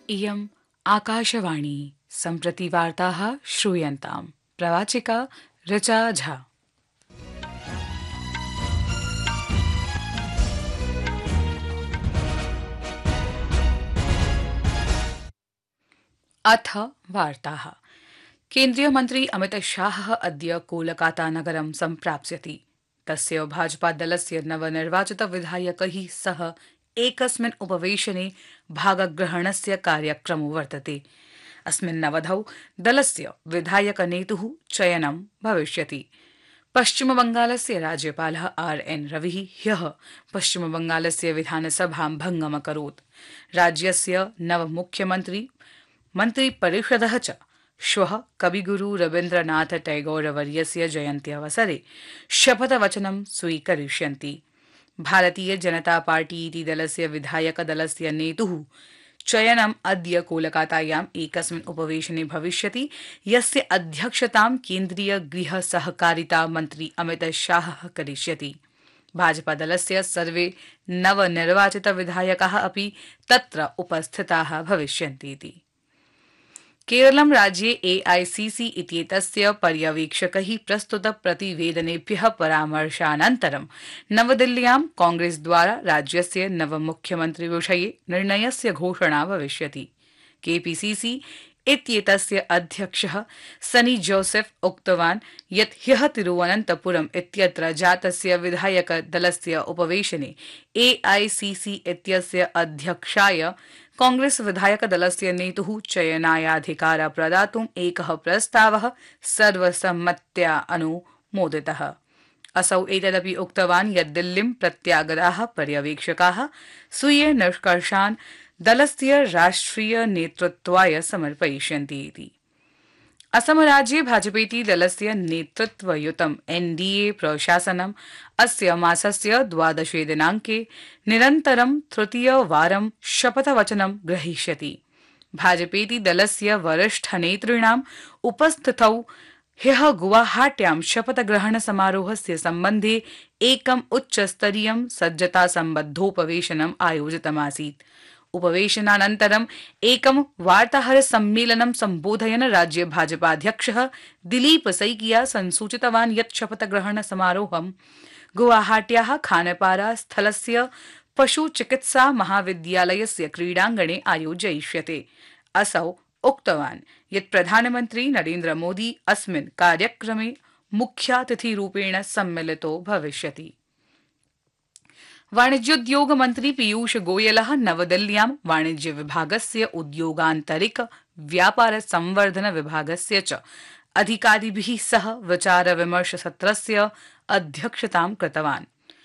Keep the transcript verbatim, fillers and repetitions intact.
इयम् आकाशवाणी सम्प्रति वार्ताः श्रूयन्ताम्। प्रवाचिका ऋचा झा। अथ वार्ताः। केन्द्रीय मन्त्री अमित शाहः अद्य कोलकाता नगरं सम्प्राप्स्यति। तस्य भाजपा दलस्य नवनिर्वाचित विधायकैः सह एकस्मिन् उपवेशने भागग्रहणस्य कार्यक्रमो वर्तते। अस्मिन्नवधौ दलस्य विधायकनेतुः चयनं भविष्यति। पश्चिमबंगालस्य राज्यपालः आर एन रविः ह्यः पश्चिमबंगालस्य विधानसभां भङ्गम् अकरोत्। राज्यस्य नवमुख्यमन्त्री मन्त्रिपरिषदः च श्वः कविगुरु रवीन्द्रनाथ टैगोरवर्यस्य जयन्त्यवसरे शपथवचनं स्वीकरिष्यन्ति। भारतीय जनता पार्टी इति दलस्य विधायकदलस्य नेतुः चयनम् अद्य कोलकातायाम् एकस्मिन् उपवेशने भविष्यति, यस्य अध्यक्षतां केन्द्रीय गृह सहकारिता मन्त्री अमित शाहः करिष्यति। भाजपादलस्य सर्वे नवनिर्वाचित विधायकाः अपि तत्र उपस्थिताः भविष्यन्तीति। केरलं राज्ये एआईसीसी इत्येतस्य पर्यवेक्षकैः प्रस्तुत प्रतिवेदनेभ्यः परामर्शानन्तरं नवदिल्ल्यां कांग्रेसद्वारा राज्यस्य नवमुख्यमन्त्रिविषये निर्णयस्य घोषणा भविष्यति। केपीसीसी इत्येतस्य अध्यक्षः सनी जोसेफ उक्तवान् यत् ह्यः तिरुवनन्तपुरम् इत्यत्र जातस्य विधायकदलस्य उपवेशने एआईसीसी इत्यस्य अध्यक्षाय कांग्रेस विधायकदलस्य नेतुः चयनायाधिकार प्रदातुम् एकः प्रस्तावः सर्वसम्मत्या अनुमोदितः। असौ एतदपि उक्तवान् यत् दिल्लीं प्रत्यागताः पर्यवेक्षकाः स्वीय निष्कर्षान् दलस्य राष्ट्रिय नेतृत्वाय समर्पयिष्यन्ति इति। असमराज्ये भाजपेति दलस्य नेतृत्वयुतं एनडीए प्रशासनम् अस्य मासस्य द्वादशे दिनाङ्के निरन्तरं तृतीयवारं शपथवचनं ग्रहीष्यति। भाजपेति दलस्य वरिष्ठनेतॄणाम् उपस्थितौ ह्यः गुवाहाट्यां शपथग्रहण समारोहस्य सम्बन्धे एकम् उच्चस्तरीयं सज्जतासम्बद्धोपवेशनम् आयोजितमासीत्। उपवेशनानन्तरं एकं वार्ताहर सम्मेलनं सम्बोधयन् राज्य भाजपाध्यक्षः दिलीप सैकिया संसूचितवान् यत् शपथग्रहण समारोहं गुवाहाट्याः खानपारा स्थलस्य पशुचिकित्सा महाविद्यालयस्य क्रीडाङ्गणे आयोजयिष्यते। असौ उक्तवान् यत् प्रधानमन्त्री नरेन्द्र मोदी अस्मिन् कार्यक्रमे मुख्यातिथिरूपेण सम्मिलितो भविष्यति। वाणिज्योद्योग मन्त्री पीयूष गोयलः नवदिल्ल्यां वाणिज्य विभागस्य उद्योगान्तरिक व्यापार संवर्धन विभागस्य च अधिकारिभिः सह विचार विमर्श सत्रस्य अध्यक्षतां कृतवान्।